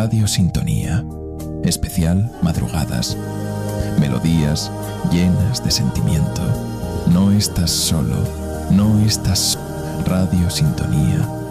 Radio Sintonía. Especial madrugadas. Melodías llenas de sentimiento. No estás solo, no estás solo. Radio Sintonía